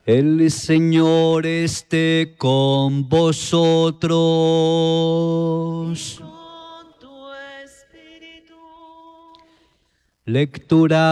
El Señor esté con vosotros. Con tu espíritu. Lectura